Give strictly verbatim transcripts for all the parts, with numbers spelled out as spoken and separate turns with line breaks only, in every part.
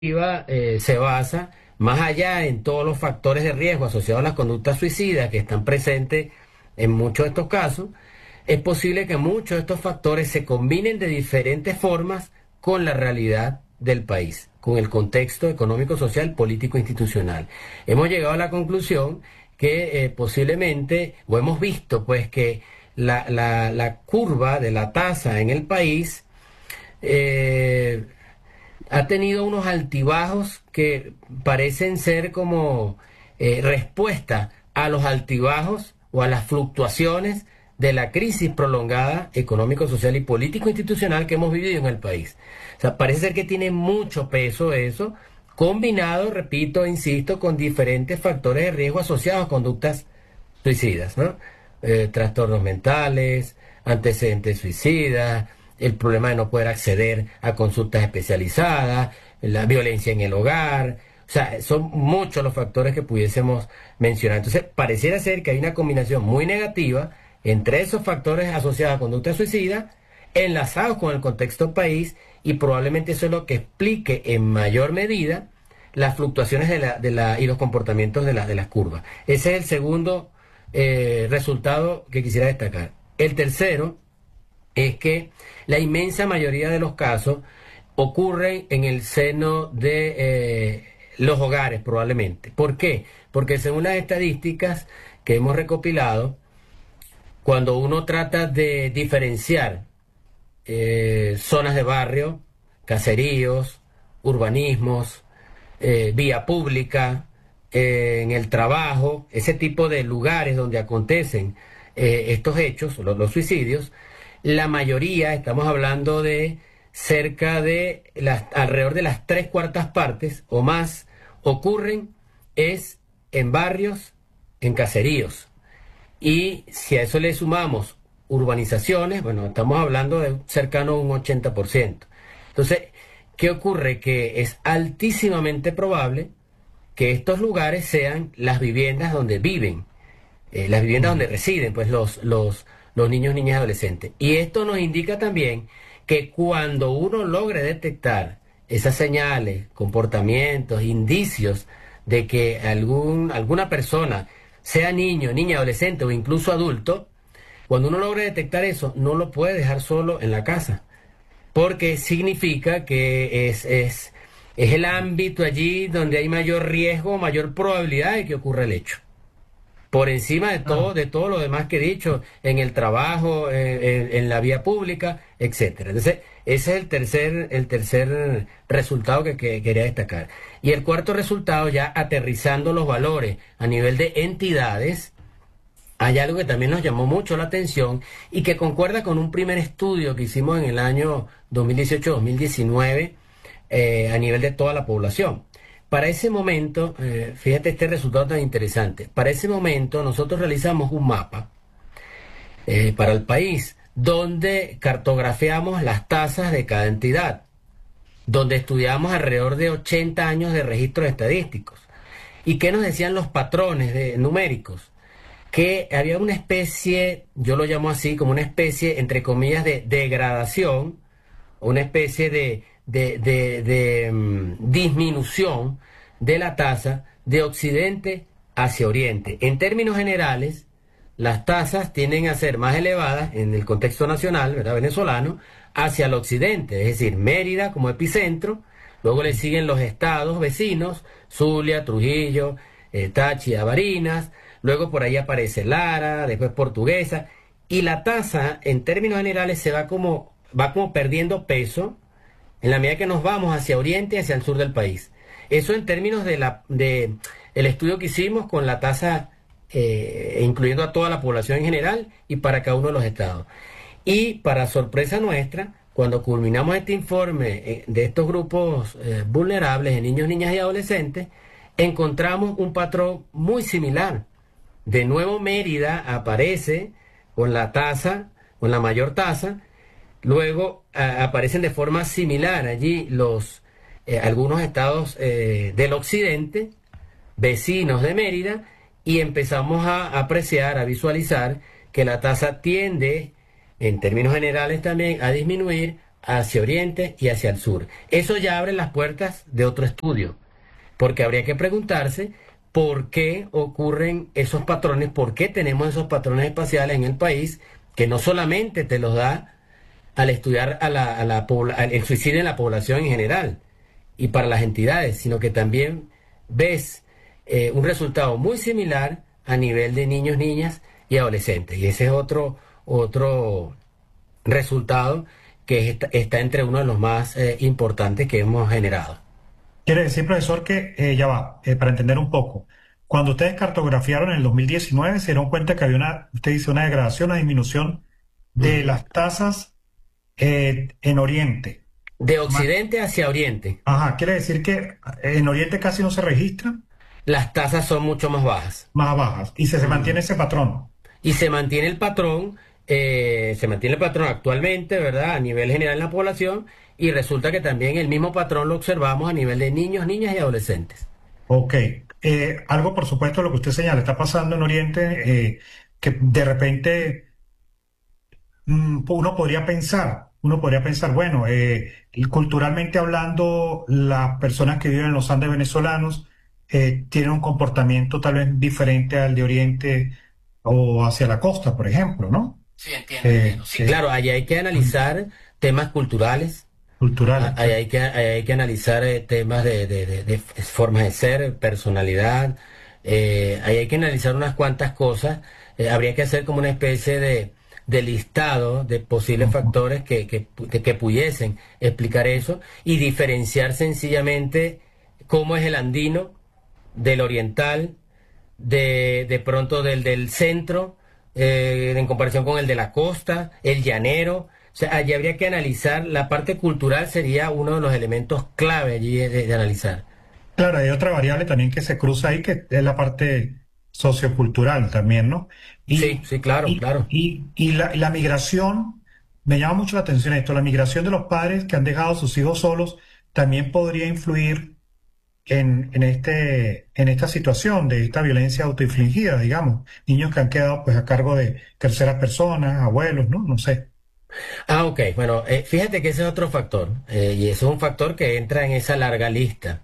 eh, se basa más allá en todos los factores de riesgo asociados a las conductas suicidas que están presentes en muchos de estos casos. Es posible que muchos de estos factores se combinen de diferentes formas con la realidad del país, con el contexto económico, social, político, institucional. Hemos llegado a la conclusión que eh, posiblemente, o hemos visto pues que la, la, la curva de la tasa en el país eh, ha tenido unos altibajos que parecen ser como eh, respuesta a los altibajos o a las fluctuaciones de la crisis prolongada económico, social y político institucional que hemos vivido en el país. O sea, parece ser que tiene mucho peso eso, combinado, repito, insisto, con diferentes factores de riesgo asociados a conductas suicidas, ¿no? Eh, trastornos mentales, antecedentes suicidas, el problema de no poder acceder a consultas especializadas, la violencia en el hogar. O sea, son muchos los factores que pudiésemos mencionar. Entonces, pareciera ser que hay una combinación muy negativa entre esos factores asociados a conducta suicida, enlazados con el contexto país, y probablemente eso es lo que explique en mayor medida las fluctuaciones de la, de la, y los comportamientos de, la, de las curvas. Ese es el segundo eh, resultado que quisiera destacar. El tercero es que la inmensa mayoría de los casos ocurren en el seno de eh, los hogares, probablemente. ¿Por qué? Porque según las estadísticas que hemos recopilado, cuando uno trata de diferenciar eh, zonas de barrio, caseríos, urbanismos, eh, vía pública, eh, en el trabajo, ese tipo de lugares donde acontecen eh, estos hechos, los, los suicidios, la mayoría, estamos hablando de cerca de las, alrededor de las tres cuartas partes o más, ocurren es en barrios, en caseríos. Y si a eso le sumamos urbanizaciones, bueno, estamos hablando de cercano a un ochenta por ciento. Entonces, ¿qué ocurre? Que es altísimamente probable que estos lugares sean las viviendas donde viven, eh, las viviendas donde residen, pues los, los, los niños, niñas y adolescentes. Y esto nos indica también que cuando uno logre detectar esas señales, comportamientos, indicios de que algún, alguna persona, sea niño, niña, adolescente o incluso adulto, cuando uno logre detectar eso, no lo puede dejar solo en la casa, porque significa que es, es, es el ámbito allí donde hay mayor riesgo, mayor probabilidad de que ocurra el hecho. Por encima de todo, de todo lo demás que he dicho, en el trabajo, en, en, en la vía pública, etcétera. Entonces, ese es el tercer, el tercer resultado que, que quería destacar. Y el cuarto resultado, ya aterrizando los valores a nivel de entidades, hay algo que también nos llamó mucho la atención y que concuerda con un primer estudio que hicimos en el año dos mil dieciocho dos mil diecinueve eh, a nivel de toda la población. Para ese momento, eh, fíjate este resultado tan interesante, para ese momento nosotros realizamos un mapa eh, para el país, donde cartografiamos las tasas de cada entidad, donde estudiamos alrededor de ochenta años de registros estadísticos. ¿Y qué nos decían los patrones de, numéricos? Que había una especie, yo lo llamo así, como una especie, entre comillas, de degradación, una especie de de, de, de um, disminución de la tasa de occidente hacia oriente. En términos generales, las tasas tienden a ser más elevadas en el contexto nacional, ¿verdad?, venezolano, hacia el occidente, es decir, Mérida como epicentro, luego le siguen los estados vecinos, Zulia, Trujillo, eh, Táchira, Barinas, luego por ahí aparece Lara, después Portuguesa, y la tasa en términos generales se va como, va como perdiendo peso en la medida que nos vamos hacia oriente y hacia el sur del país. Eso en términos de la de el estudio que hicimos con la tasa, eh, incluyendo a toda la población en general y para cada uno de los estados. Y para sorpresa nuestra, cuando culminamos este informe eh, de estos grupos eh, vulnerables de niños, niñas y adolescentes, encontramos un patrón muy similar. De nuevo Mérida aparece con la tasa, con la mayor tasa. Luego a, aparecen de forma similar allí los eh, algunos estados eh, del occidente, vecinos de Mérida, y empezamos a apreciar, a visualizar que la tasa tiende, en términos generales también, a disminuir hacia oriente y hacia el sur. Eso ya abre las puertas de otro estudio, porque habría que preguntarse por qué ocurren esos patrones, por qué tenemos esos patrones espaciales en el país, que no solamente te los da al estudiar a la, a la, el suicidio en la población en general y para las entidades, sino que también ves eh, un resultado muy similar a nivel de niños, niñas y adolescentes. Y ese es otro, otro resultado que está, está entre uno de los más eh, importantes que hemos generado.
Quiere decir, profesor, que eh, ya va, eh, para entender un poco, cuando ustedes cartografiaron en el dos mil diecinueve, se dieron cuenta que había una, usted dice, una degradación, una disminución de
Ujú.
las tasas eh, en Oriente.
De
Ma-
occidente hacia oriente,
Ajá, quiere decir que en Oriente casi no se registran,
las tasas son mucho más bajas.
más bajas, y se, se mantiene
Ujú.
ese patrón.
Y se mantiene el patrón, eh, se mantiene el patrón actualmente, ¿verdad? A nivel general en la población, y resulta que también el mismo patrón lo observamos a nivel de niños, niñas y adolescentes.
Ok. Eh, algo, por supuesto, lo que usted señala, está pasando en Oriente, eh, que de repente mm, uno podría pensar, uno podría pensar, bueno, eh, y culturalmente hablando, las personas que viven en los Andes venezolanos eh, tienen un comportamiento tal vez diferente al de Oriente o hacia la costa, por ejemplo, ¿no?
Sí, entiendo, entiendo.
Eh,
Sí,
eh,
claro, allí hay que analizar temas culturales, a-
culturales,
ahí
pues.
hay que, ahí hay que analizar eh, temas de, de- de- de formas de ser, personalidad, eh, ahí hay que analizar unas cuantas cosas, eh, habría que hacer como una especie de, de listado de posibles
Ujú.
factores que, que, pu- que que pudiesen explicar eso y diferenciar sencillamente cómo es el andino del oriental, de, de pronto del, del centro, eh, en comparación con el de la costa, el llanero. O sea, allí habría que analizar, la parte cultural sería uno de los elementos clave allí de, de analizar.
Claro, hay otra variable también que se cruza ahí, que es la parte sociocultural también, ¿no?
Sí,
Y,
sí, claro,
y,
claro.
y, y la, la migración, me llama mucho la atención esto, la migración de los padres que han dejado a sus hijos solos también podría influir en, en este, en esta situación de esta violencia autoinfligida, digamos, niños que han quedado pues a cargo de terceras personas, abuelos, ¿no? No sé.
Ah, ok, bueno, eh, fíjate que ese es otro factor, eh, y ese es un factor que entra en esa larga lista.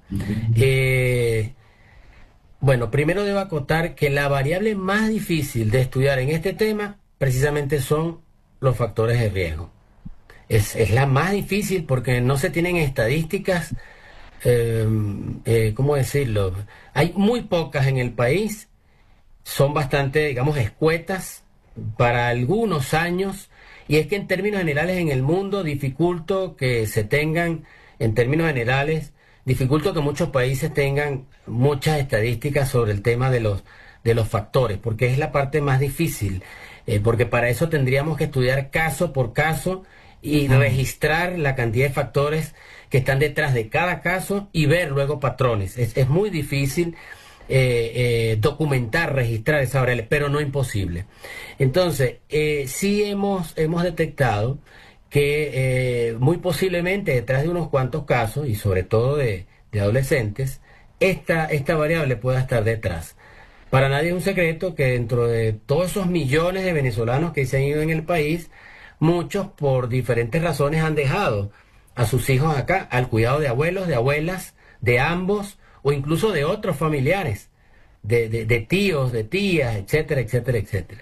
Eh, bueno, primero debo acotar que la variable más difícil de estudiar en este tema precisamente son los factores de riesgo. Es, es la más difícil porque no se tienen estadísticas, eh, eh, ¿cómo decirlo? Hay muy pocas en el país, son bastante, digamos, escuetas para algunos años, y es que en términos generales en el mundo dificulto que se tengan, en términos generales, dificulto que muchos países tengan muchas estadísticas sobre el tema de los, de los factores, porque es la parte más difícil, eh, porque para eso tendríamos que estudiar caso por caso y
Mm.
registrar la cantidad de factores que están detrás de cada caso y ver luego patrones. Es, es muy difícil eh, eh, documentar, registrar esa variable, pero no imposible. Entonces, eh, sí hemos, hemos detectado que eh, muy posiblemente detrás de unos cuantos casos, y sobre todo de, de adolescentes, esta, esta variable pueda estar detrás. Para nadie es un secreto que dentro de todos esos millones de venezolanos que se han ido en el país, muchos por diferentes razones han dejado a sus hijos acá al cuidado de abuelos, de abuelas, de ambos o incluso de otros familiares, de, de- de tíos, de tías, etcétera, etcétera, etcétera.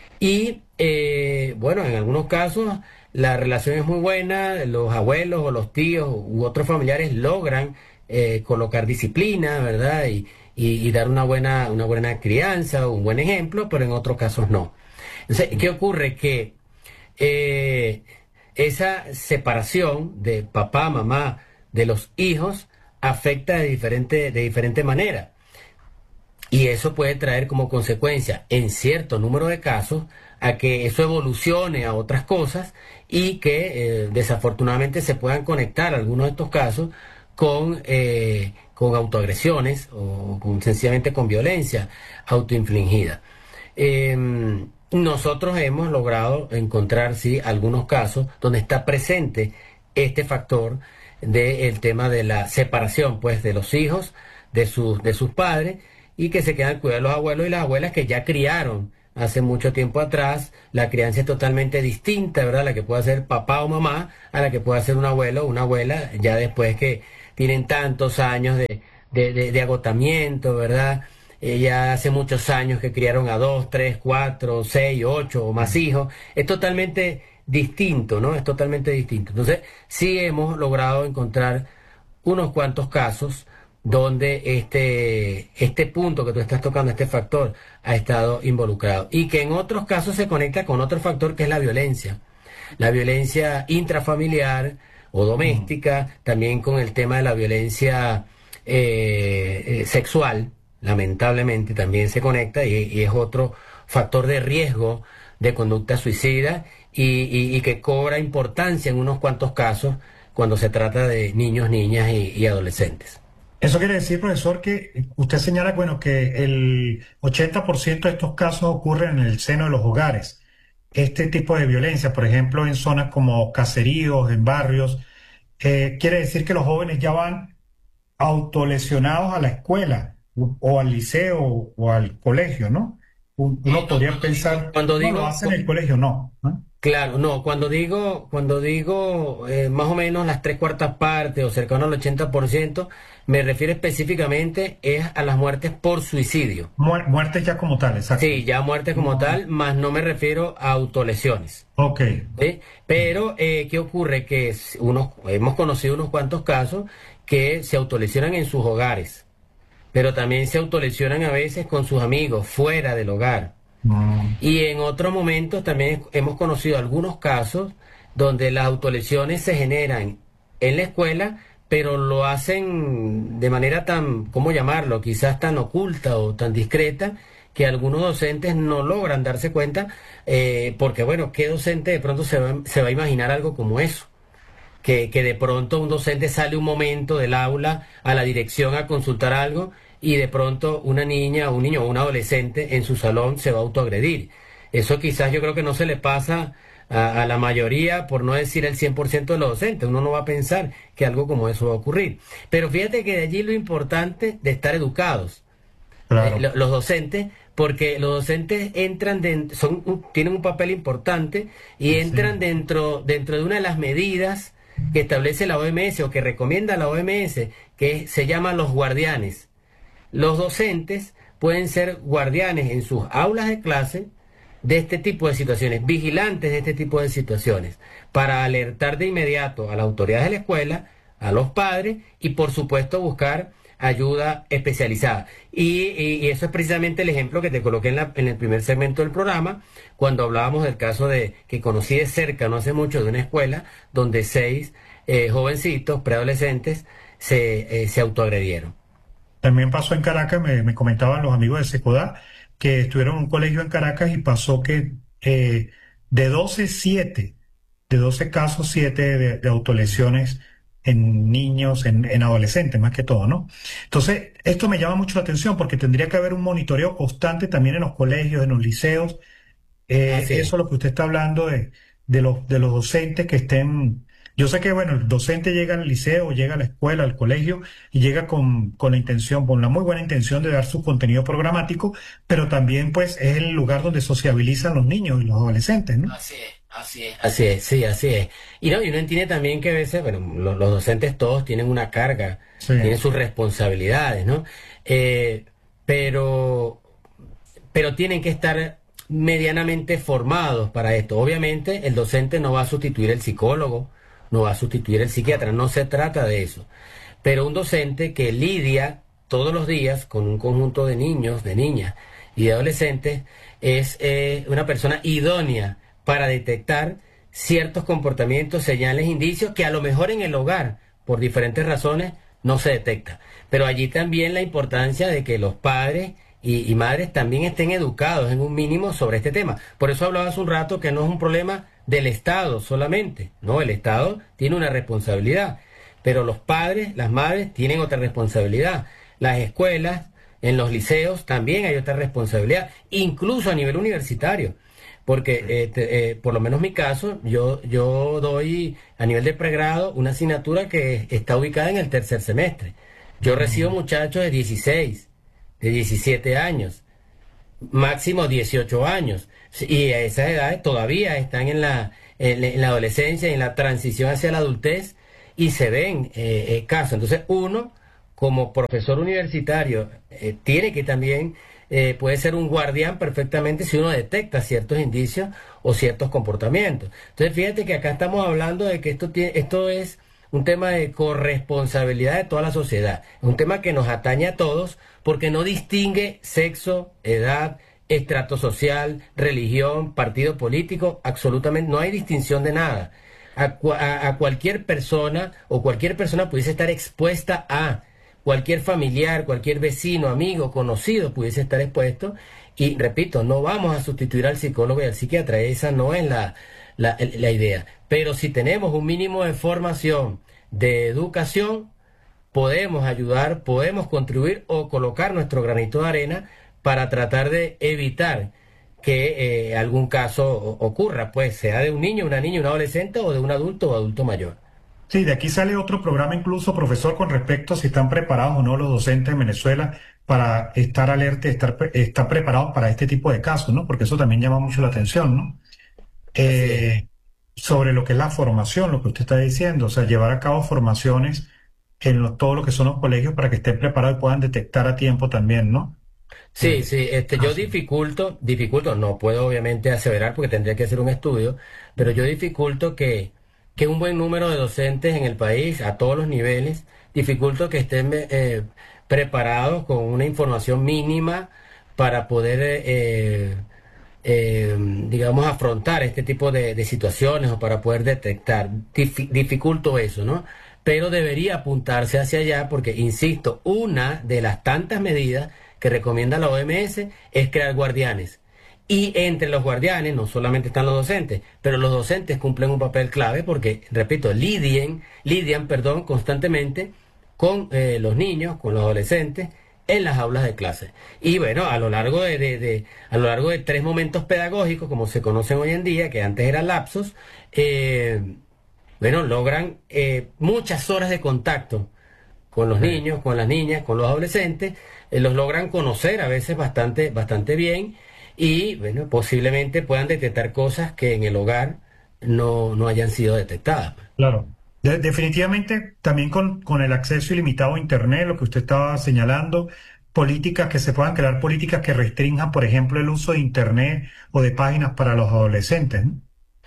Y eh, bueno, en algunos casos la relación es muy buena, los abuelos o los tíos u otros familiares logran eh, colocar disciplina, ¿verdad? Y, y- y dar una buena, una buena crianza, un buen ejemplo, pero en otros casos no. Entonces, ¿qué ocurre? Que eh, esa separación de papá, mamá, de los hijos, afecta de diferente, de diferente manera. Y eso puede traer como consecuencia, en cierto número de casos, a que eso evolucione a otras cosas y que eh, desafortunadamente se puedan conectar algunos de estos casos con, eh, con autoagresiones o con, sencillamente con violencia autoinfligida. Em, nosotros hemos logrado encontrar, sí, algunos casos donde está presente este factor del tema de la separación, pues, de los hijos de sus, de sus padres y que se quedan cuidando los abuelos y las abuelas que ya criaron hace mucho tiempo atrás, la crianza es totalmente distinta, ¿verdad? La que puede hacer papá o mamá a la que puede hacer un abuelo o una abuela, ya después que tienen tantos años de, de, de, de agotamiento, ¿verdad? Eh, ya hace muchos años que criaron a dos, tres, cuatro, seis, ocho o más hijos. Es totalmente distinto, ¿no? Es totalmente distinto. Entonces, sí hemos logrado encontrar unos cuantos casos donde este, este punto que tú estás tocando, este factor, ha estado involucrado. Y que en otros casos se conecta con otro factor que es la violencia. La violencia intrafamiliar o doméstica, también con el tema de la violencia eh, eh, sexual, lamentablemente también se conecta y, y es otro factor de riesgo de conducta suicida y, y, y que cobra importancia en unos cuantos casos cuando se trata de niños, niñas y, y adolescentes.
Eso quiere decir, profesor, que usted señala, bueno, que el ochenta por ciento de estos casos ocurren en el seno de los hogares. Este tipo de violencia, por ejemplo, en zonas como caseríos, en barrios, eh, quiere decir que los jóvenes ya van autolesionados a la escuela o, o al liceo o al colegio, ¿no? Un-
Eh,
Uno
no,
podría
cuando digo,
pensar,
cuando
no, lo
digo,
hacen en el colegio, no, ¿no?
claro, no, cuando digo, cuando digo eh, más o menos las tres cuartas partes o cercano al ochenta por ciento, me refiero específicamente es a las muertes por suicidio.
Muer- muertes ya como tal, exacto.
Sí, ya muerte como
No.
tal, más no me refiero a autolesiones.
Ok.
¿Sí? Pero, eh, ¿qué ocurre? Que s- unos, hemos conocido unos cuantos casos que se autolesionan en sus hogares, pero también se autolesionan a veces con sus amigos fuera del hogar.
Mm.
Y en otros momentos también hemos conocido algunos casos donde las autolesiones se generan en la escuela, pero lo hacen de manera tan, ¿cómo llamarlo? Quizás tan oculta o tan discreta que algunos docentes no logran darse cuenta, eh, porque bueno, ¿qué docente de pronto se va, se va a imaginar algo como eso? Que, que de pronto un docente sale un momento del aula a la dirección a consultar algo y de pronto una niña, un niño o un adolescente en su salón se va a autoagredir. Eso quizás yo creo que no se le pasa a, a la mayoría, por no decir el cien por ciento de los docentes. Uno no va a pensar que algo como eso va a ocurrir. Pero fíjate que de allí lo importante de estar educados, eh,
Claro.
lo- los docentes, porque los docentes entran dentro, son, un- tienen un papel importante y entran
Sí.
dentro, dentro de una de las medidas que establece la O M S o que recomienda la O M S, que se llama los guardianes. Los docentes pueden ser guardianes en sus aulas de clase de este tipo de situaciones, vigilantes de este tipo de situaciones, para alertar de inmediato a las autoridades de la escuela, a los padres y por supuesto buscar ayuda especializada. Y, y- y eso es precisamente el ejemplo que te coloqué en, la- en el primer segmento del programa, cuando hablábamos del caso de que conocí de cerca, no hace mucho, de una escuela donde seis eh, jovencitos, preadolescentes, se, eh, se autoagredieron.
También pasó en Caracas, me, me comentaban los amigos de Secodá, que estuvieron en un colegio en Caracas y pasó que eh, de doce siete de doce casos, siete de, de autolesiones en niños, en, en adolescentes más que todo, ¿no? Entonces, esto me llama mucho la atención porque tendría que haber un monitoreo constante también en los colegios, en los liceos. Eh,
Así
eso
es.
es lo que usted está hablando de, de los, de los docentes que estén. Yo sé que, bueno, el docente llega al liceo, llega a la escuela, al colegio, y llega con, con la intención, con la muy buena intención de dar su contenido programático, pero también, pues, es el lugar donde sociabilizan los niños y los adolescentes, ¿no?
Así es, así es. Así es, sí, así es. Y no, y uno entiende también que a veces, bueno, lo- los, docentes todos tienen una carga,
Sí,
tienen sus responsabilidades, ¿no? Eh, pero, pero tienen que estar medianamente formados para esto. Obviamente, el docente no va a sustituir el psicólogo, no va a sustituir el psiquiatra, no se trata de eso. Pero un docente que lidia todos los días con un conjunto de niños, de niñas y de adolescentes es eh, una persona idónea para detectar ciertos comportamientos, señales, indicios que a lo mejor en el hogar, por diferentes razones, no se detecta. Pero allí también la importancia de que los padres y, y madres también estén educados en un mínimo sobre este tema. Por eso hablaba hace un rato que no es un problema del Estado solamente, no, el Estado tiene una responsabilidad, pero los padres, las madres tienen otra responsabilidad. Las escuelas, en los liceos también hay otra responsabilidad, incluso a nivel universitario. Porque, eh, te- eh, por lo menos mi caso, yo, yo doy a nivel de pregrado una asignatura que está ubicada en el tercer semestre. Yo recibo
mm,
muchachos de dieciséis, de diecisiete años, máximo dieciocho años. Y a esas edades todavía están en la, en, en la adolescencia, en la transición hacia la adultez, y se ven eh, eh, casos. Entonces uno, como profesor universitario, eh, tiene que también, eh, puede ser un guardián perfectamente si uno detecta ciertos indicios o ciertos comportamientos. Entonces fíjate que acá estamos hablando de que esto, tiene, esto es un tema de corresponsabilidad de toda la sociedad. Es un tema que nos atañe a todos porque no distingue sexo, edad, estrato social, religión, partido político, absolutamente no hay distinción de nada. A, a, a cualquier persona o cualquier persona pudiese estar expuesta a, cualquier familiar, cualquier vecino, amigo, conocido pudiese estar expuesto. Y repito, no vamos a sustituir al psicólogo y al psiquiatra, esa no es la, la, la idea. Pero si tenemos un mínimo de formación, de educación, podemos ayudar, podemos contribuir o colocar nuestro granito de arena para tratar de evitar que eh, algún caso ocurra, pues sea de un niño, una niña, un adolescente o de un adulto o adulto mayor.
Sí, de aquí sale otro programa incluso, profesor, con respecto a si están preparados o no los docentes en Venezuela para estar alerta, estar, pre- estar preparados para este tipo de casos, ¿no? Porque eso también llama mucho la atención, ¿no?
Así es.
Eh, sobre lo que es la formación, lo que usted está diciendo, o sea, llevar a cabo formaciones en lo- todo lo que son los colegios para que estén preparados y puedan detectar a tiempo también, ¿no?
Sí,
Eh,
sí, este, yo
casos.
dificulto, dificulto, no puedo obviamente aseverar porque tendría que hacer un estudio, pero yo dificulto que, que un buen número de docentes en el país, a todos los niveles, dificulto que estén eh, preparados con una información mínima para poder, eh, eh, digamos, afrontar este tipo de, de situaciones o para poder detectar. Difi- dificulto eso, ¿no? Pero debería apuntarse hacia allá porque, insisto, una de las tantas medidas que recomienda la O M S es crear guardianes. Y entre los guardianes no solamente están los docentes, pero los docentes cumplen un papel clave porque, repito, lidian, lidian, perdón, constantemente con eh, los niños, con los adolescentes en las aulas de clase. Y bueno, a lo largo de, de- de- a lo largo de tres momentos pedagógicos, como se conocen hoy en día, que antes eran lapsos, eh, bueno, logran eh, muchas horas de contacto con los
Eh,
niños, con las niñas, con los adolescentes, eh, los logran conocer a veces bastante, bastante bien y bueno, posiblemente puedan detectar cosas que en el hogar no, no hayan sido detectadas.
claro. De- definitivamente, también con, con el acceso ilimitado a Internet, lo que usted estaba señalando, políticas que se puedan crear, políticas que restrinjan, por ejemplo, el uso de Internet o de páginas para los adolescentes, ¿no?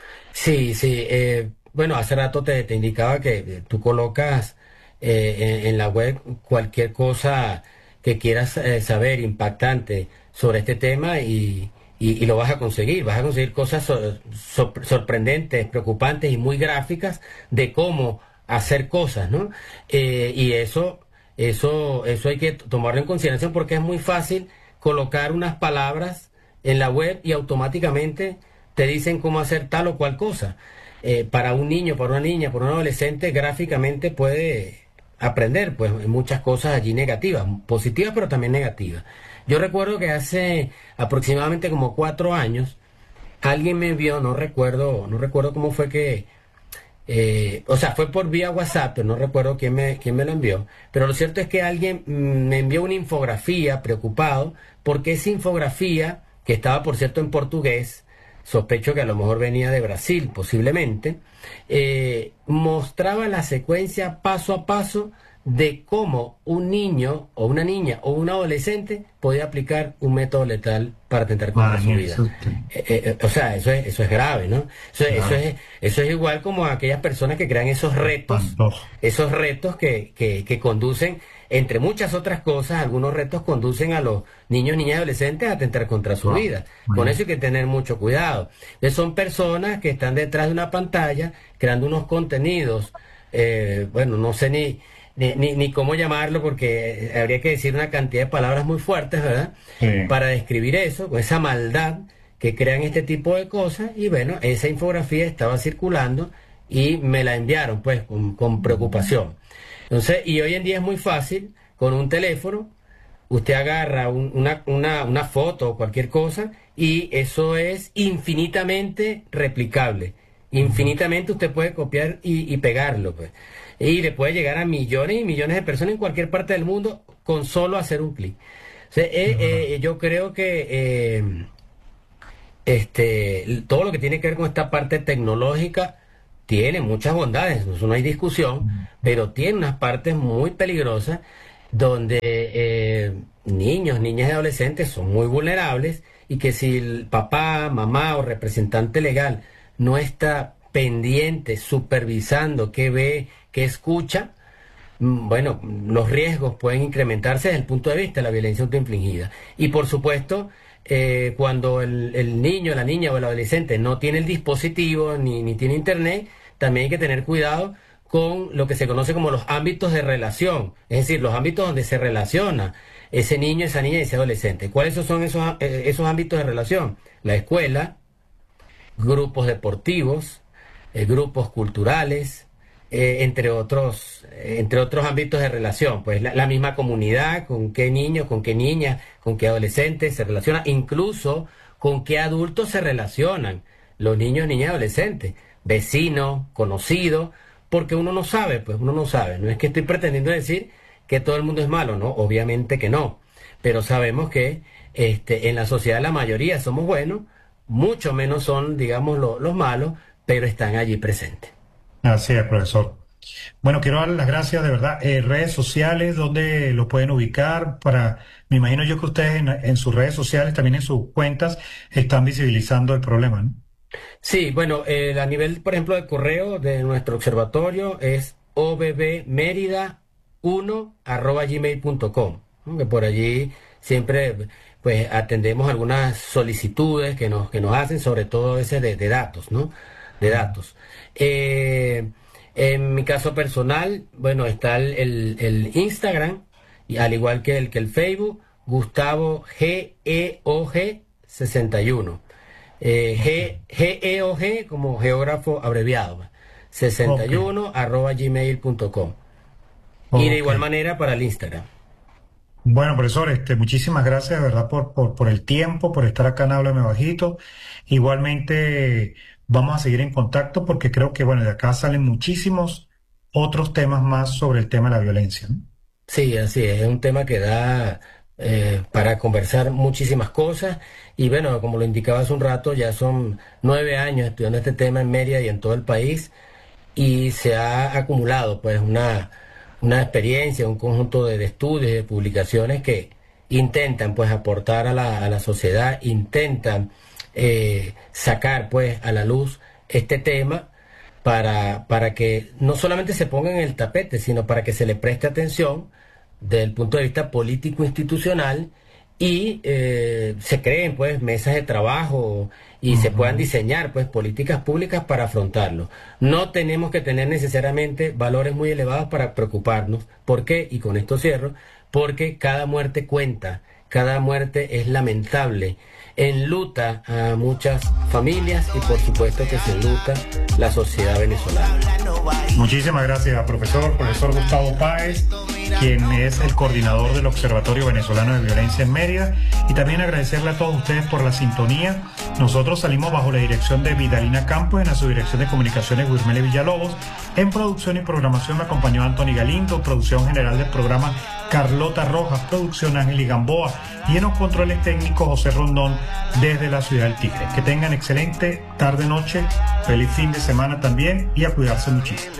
Sí, sí. Eh, bueno, hace rato te, te indicaba que eh, tú colocas eh, en, en la web cualquier cosa que quieras eh, saber impactante sobre este tema y, y- y lo vas a conseguir. Vas a conseguir cosas sor- sor- sorprendentes, preocupantes y muy gráficas de cómo hacer cosas, ¿no? Eh, y eso, eso, eso hay que tomarlo en consideración porque es muy fácil colocar unas palabras en la web y automáticamente te dicen cómo hacer tal o cual cosa. Eh, para un niño, para una niña, para un adolescente, gráficamente puede aprender pues muchas cosas allí negativas, positivas pero también negativas. Yo recuerdo que hace aproximadamente como cuatro años alguien me envió, no recuerdo, no recuerdo cómo fue que, eh, o sea, fue por vía WhatsApp, pero no recuerdo quién me, quién me lo envió. Pero lo cierto es que alguien mm, me envió una infografía preocupado porque esa infografía, que estaba por cierto en portugués, sospecho que a lo mejor venía de Brasil, posiblemente, eh, mostraba la secuencia paso a paso de cómo un niño o una niña o un adolescente podía aplicar un método letal para atentar contra su vida.
Imagínese usted.
Eh, eh, eh, o sea, eso es, eso es grave, ¿no? Eso, eso
Claro,
es, eso es igual como aquellas personas que crean esos retos,
espantoso.
esos retos que, que, que conducen, entre muchas otras cosas, algunos retos conducen a los niños, niñas y adolescentes a atentar contra su
Wow,
vida. Con eso hay
imagínese.
que tener mucho cuidado. Entonces, son personas que están detrás de una pantalla creando unos contenidos, eh, bueno, no sé ni, ni, ni, ni cómo llamarlo porque habría que decir una cantidad de palabras muy fuertes, ¿verdad?
Sí,
Para describir eso, con esa maldad que crean este tipo de cosas. Y bueno, esa infografía estaba circulando y me la enviaron pues con, con preocupación. Entonces, y hoy en día es muy fácil, con un teléfono, usted agarra un- una, una, una foto o cualquier cosa y eso es infinitamente replicable.
ujú,
Infinitamente usted puede copiar y, y pegarlo, pues. Y le puede llegar a millones y millones de personas en cualquier parte del mundo con solo hacer un clic. O sea, eh, eh, yo creo que eh, este, todo lo que tiene que ver con esta parte tecnológica tiene muchas bondades, eso no hay discusión, pero tiene unas partes muy peligrosas donde eh, niños, niñas y adolescentes son muy vulnerables y que si el papá, mamá o representante legal no está pendiente, supervisando qué ve, qué escucha, mm, bueno, los riesgos pueden incrementarse desde el punto de vista de la violencia autoinfligida. Y por supuesto, eh, cuando el, el niño, la niña o el adolescente no tiene el dispositivo ni, ni tiene internet, también hay que tener cuidado con lo que se conoce como los ámbitos de relación, es decir, los ámbitos donde se relaciona ese niño, esa niña y ese adolescente. ¿Cuáles son esos, eh, esos ámbitos de relación? La escuela, grupos deportivos, eh, grupos culturales, eh, entre otros, eh, entre otros ámbitos de relación. Pues la, la misma comunidad, con qué niños, con qué niñas, con qué adolescentes se relaciona, incluso con qué adultos se relacionan los niños, niñas y adolescentes, vecinos, conocidos, porque uno no sabe, pues uno no sabe. No es que estoy pretendiendo decir que todo el mundo es malo, ¿no? Obviamente que no. Pero sabemos que este, en la sociedad la mayoría somos buenos, mucho menos son, digamos, lo- los malos, pero están allí presentes.
Así es, profesor. Bueno, quiero darle las gracias de verdad. Eh, redes sociales, ¿dónde lo pueden ubicar? Para, me imagino yo que ustedes en, en sus redes sociales, también en sus cuentas, están visibilizando el problema, ¿no?
Sí, bueno, eh, a nivel, por ejemplo, de correo de nuestro observatorio es obbmerida uno arroba gmail punto com, ¿no? Que por allí siempre pues atendemos algunas solicitudes que nos, que nos hacen, sobre todo ese de, de datos, ¿no? De datos. Eh, en mi caso personal, bueno, está el, el- el Instagram, y al igual que el, que el Facebook, Gustavo G E O G sesenta y uno. Eh, G, G E O G como geógrafo abreviado, sesenta
Ok,
y uno arroba gmail punto com. Y de
ok.
igual manera para el Instagram.
Bueno, profesor, este, muchísimas gracias de verdad por, por, por el tiempo, por estar acá en Háblame Bajito. Igualmente vamos a seguir en contacto porque creo que, bueno, de acá salen muchísimos otros temas más sobre el tema de la violencia, ¿no?
Sí, así es, es un tema que da eh, para conversar muchísimas cosas y bueno, como lo indicaba hace un rato, ya son nueve años estudiando este tema en Mérida y en todo el país y se ha acumulado pues una, una experiencia, un conjunto de, de estudios y de publicaciones que intentan pues aportar a la, a la sociedad, intentan eh, sacar pues a la luz este tema para, para que no solamente se ponga en el tapete, sino para que se le preste atención desde el punto de vista político institucional y eh, se creen pues mesas de trabajo y se puedan
Ujú.
diseñar pues políticas públicas para afrontarlo. No tenemos que tener necesariamente valores muy elevados para preocuparnos. ¿Por qué? Y con esto cierro, porque cada muerte cuenta, cada muerte es lamentable, enluta a muchas familias y por supuesto que se enluta la sociedad venezolana.
Muchísimas gracias, profesor, profesor Gustavo Páez, quien es el coordinador del Observatorio Venezolano de Violencia en Mérida, y también agradecerle a todos ustedes por la sintonía. Nosotros salimos bajo la dirección de Vidalina Campos, en la subdirección de comunicaciones Wilmele Villalobos, en producción y programación me acompañó Anthony Galindo, producción general del programa Carlota Rojas, producción Ángel Gamboa, y en los controles técnicos José Rondón desde la ciudad del Tigre. Que tengan excelente tarde, noche, feliz fin de semana también y a cuidarse muchísimo.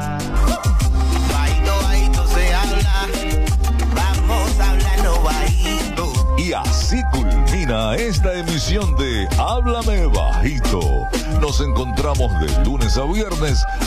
Bajito, bajito se habla, vamos hablando bajito.
Y así culmina esta emisión de Háblame Bajito. Nos encontramos de lunes a viernes